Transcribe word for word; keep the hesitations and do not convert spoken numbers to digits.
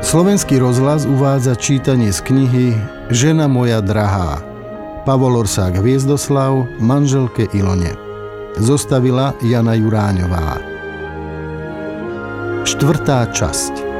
Slovenský rozhlas uvádza čítanie z knihy Žena moja drahá. Pavol Orsák Hviezdoslav manželke Ilone. Zostavila Jana Juráňová. Štvrtá časť.